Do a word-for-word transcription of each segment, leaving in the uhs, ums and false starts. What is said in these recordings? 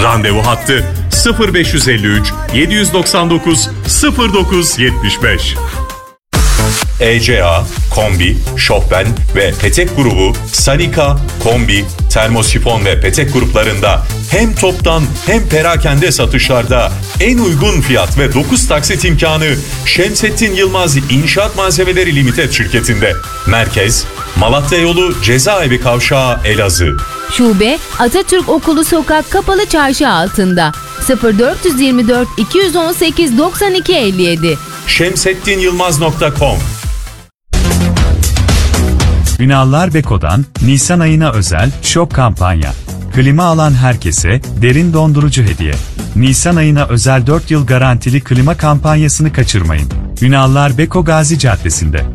Randevu hattı sıfır beş yüz elli üç yedi doksan dokuz sıfır dokuz yetmiş beş. E C A, Kombi, Şofben ve Petek grubu Sanika, Kombi, Termosifon ve Petek gruplarında hem toptan hem perakende satışlarda en uygun fiyat ve dokuz taksit imkanı Şemsettin Yılmaz İnşaat Malzemeleri Limited şirketinde. Merkez, Malatya Yolu Cezaevi Kavşağı, Elazığ. Şube, Atatürk Okulu Sokak Kapalı Çarşı altında sıfır dört yirmi dört iki on sekiz doksan iki elli yedi. şemsettin yılmaz nokta com. Ünallar Beko'dan Nisan ayına özel şok kampanya. Klima alan herkese derin dondurucu hediye. Nisan ayına özel dört yıl garantili klima kampanyasını kaçırmayın. Ünallar Beko Gazi Caddesi'nde.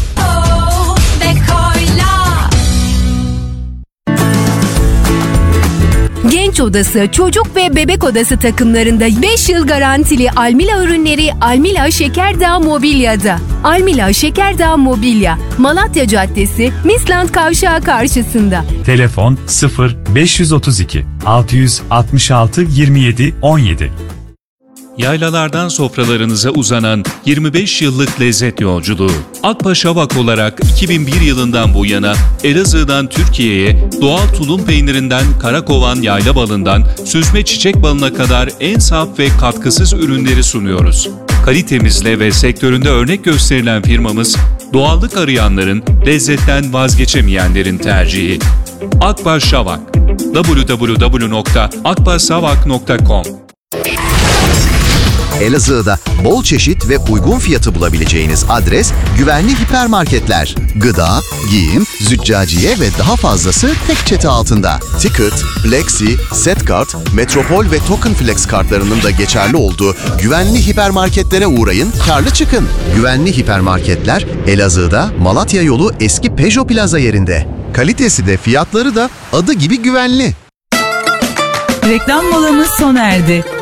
Genç Odası, Çocuk ve Bebek Odası takımlarında beş yıl garantili Almila ürünleri Almila Şekerdağ Mobilya'da. Almila Şekerdağ Mobilya, Malatya Caddesi, Misland Kavşağı karşısında. Telefon sıfır beş yüz otuz iki altı yüz altmış altı yirmi yedi on yedi. Yaylalardan sofralarınıza uzanan yirmi beş yıllık lezzet yolculuğu. Akpaşa Vak olarak iki bin bir yılından bu yana Elazığ'dan Türkiye'ye doğal tulum peynirinden karakovan yayla balından süzme çiçek balına kadar en saf ve katkısız ürünleri sunuyoruz. Kalitemizle ve sektöründe örnek gösterilen firmamız, doğallık arayanların, lezzetten vazgeçemeyenlerin tercihi. Akpaşa Vak. double-u double-u double-u nokta akpaşavak nokta com. Elazığ'da bol çeşit ve uygun fiyatı bulabileceğiniz adres güvenli hipermarketler. Gıda, giyim, züccaciye ve daha fazlası tek çatı altında. Ticket, Plexi, Setcard, Metropol ve Token Flex kartlarının da geçerli olduğu güvenli hipermarketlere uğrayın, karlı çıkın. Güvenli hipermarketler Elazığ'da Malatya Yolu eski Peugeot Plaza yerinde. Kalitesi de fiyatları da adı gibi güvenli. Reklam molamız sona erdi.